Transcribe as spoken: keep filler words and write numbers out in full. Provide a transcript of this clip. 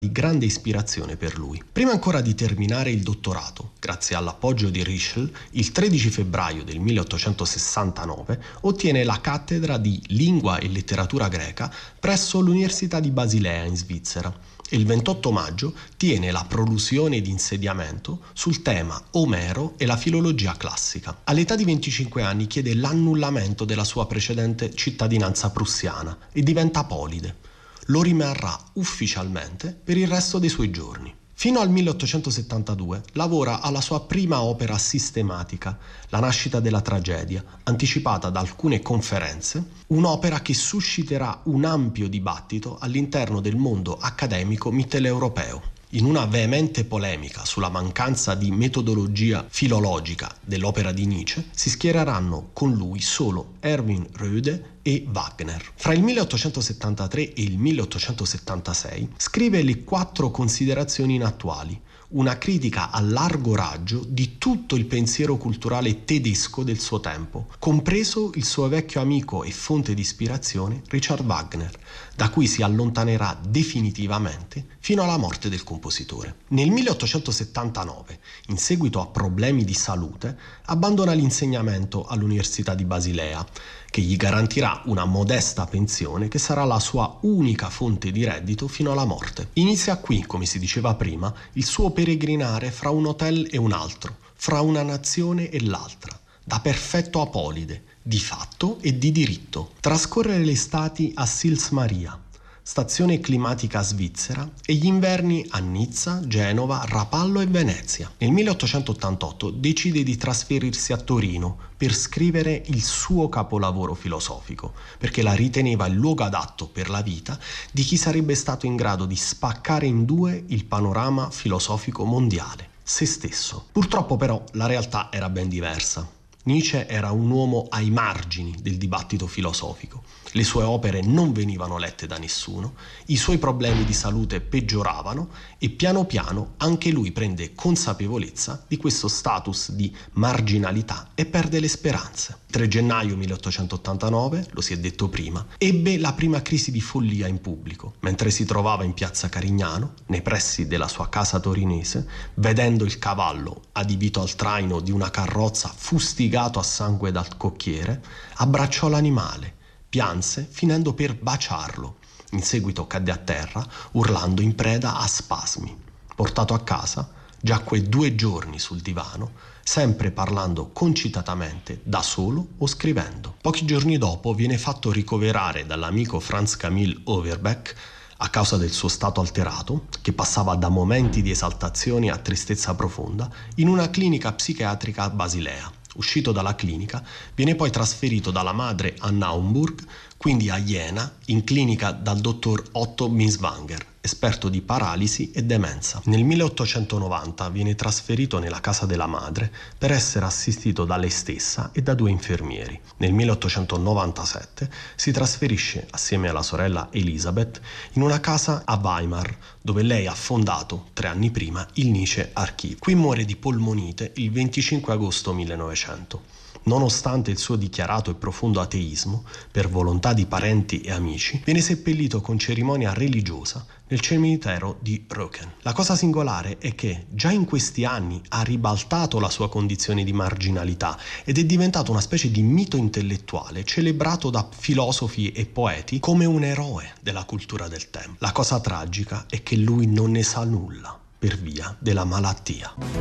di grande ispirazione per lui. Prima ancora di terminare il dottorato, grazie all'appoggio di Ritschl, il tredici febbraio del milleottocentosessantanove ottiene la cattedra di Lingua e Letteratura Greca presso l'Università di Basilea in Svizzera e il ventotto maggio tiene la prolusione di insediamento sul tema Omero e la filologia classica. All'età di venticinque anni chiede l'annullamento della sua precedente cittadinanza prussiana e diventa polide. Lo rimarrà ufficialmente per il resto dei suoi giorni. Fino al milleottocentosettantadue lavora alla sua prima opera sistematica, La nascita della tragedia, anticipata da alcune conferenze, un'opera che susciterà un ampio dibattito all'interno del mondo accademico mitteleuropeo. In una veemente polemica sulla mancanza di metodologia filologica dell'opera di Nietzsche, si schiereranno con lui solo Erwin Rohde e Wagner. Fra il milleottocentosettantatré e il milleottocentosettantasei scrive le quattro considerazioni inattuali, una critica a largo raggio di tutto il pensiero culturale tedesco del suo tempo, compreso il suo vecchio amico e fonte di ispirazione Richard Wagner, da cui si allontanerà definitivamente fino alla morte del compositore. Nel milleottocentosettantanove, in seguito a problemi di salute, abbandona l'insegnamento all'Università di Basilea, che gli garantirà una modesta pensione che sarà la sua unica fonte di reddito fino alla morte. Inizia qui, come si diceva prima, il suo peregrinare fra un hotel e un altro, fra una nazione e l'altra, da perfetto apolide, di fatto e di diritto. Trascorre le estati a Sils Maria, stazione climatica svizzera, e gli inverni a Nizza, Genova, Rapallo e Venezia. Nel milleottocentottantotto decide di trasferirsi a Torino per scrivere il suo capolavoro filosofico, perché la riteneva il luogo adatto per la vita di chi sarebbe stato in grado di spaccare in due il panorama filosofico mondiale, se stesso. Purtroppo però la realtà era ben diversa. Nietzsche era un uomo ai margini del dibattito filosofico. Le sue opere non venivano lette da nessuno, i suoi problemi di salute peggioravano e piano piano anche lui prende consapevolezza di questo status di marginalità e perde le speranze. Il tre gennaio milleottocentottantanove, lo si è detto prima, ebbe la prima crisi di follia in pubblico, mentre si trovava in piazza Carignano, nei pressi della sua casa torinese, vedendo il cavallo adibito al traino di una carrozza fustigato a sangue dal cocchiere, abbracciò l'animale, pianse finendo per baciarlo. In seguito cadde a terra, urlando in preda a spasmi. Portato a casa, giacque due giorni sul divano, sempre parlando concitatamente da solo o scrivendo. Pochi giorni dopo viene fatto ricoverare dall'amico Franz Camille Overbeck a causa del suo stato alterato, che passava da momenti di esaltazione a tristezza profonda, in una clinica psichiatrica a Basilea. Uscito dalla clinica, viene poi trasferito dalla madre a Naumburg, quindi a Jena, in clinica dal dottor Otto Binswanger, esperto di paralisi e demenza. Nel milleottocentonovanta viene trasferito nella casa della madre per essere assistito da lei stessa e da due infermieri. Nel milleottocentonovantasette si trasferisce assieme alla sorella Elisabeth in una casa a Weimar, dove lei ha fondato tre anni prima il Nietzsche Archive. Qui muore di polmonite il venticinque agosto millenovecento. Nonostante il suo dichiarato e profondo ateismo, per volontà di parenti e amici, viene seppellito con cerimonia religiosa nel cimitero di Röcken. La cosa singolare è che già in questi anni ha ribaltato la sua condizione di marginalità ed è diventato una specie di mito intellettuale celebrato da filosofi e poeti come un eroe della cultura del tempo. La cosa tragica è che lui non ne sa nulla per via della malattia.